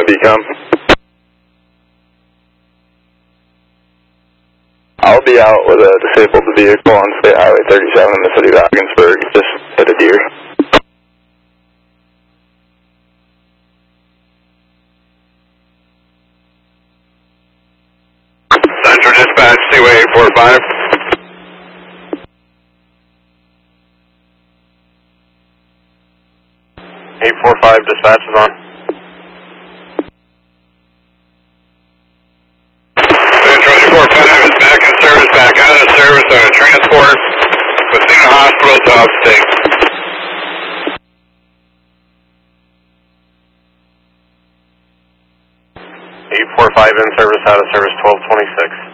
become? I'll be out with a disabled vehicle on State Highway 37 in the city of Ogdensburg. Just hit a deer. Central Dispatch, Seaway 845. Dispatch is on. Central 845 is back in service, back out of service on a transport within the hospital to upstate. 845 in service, out of service 1226.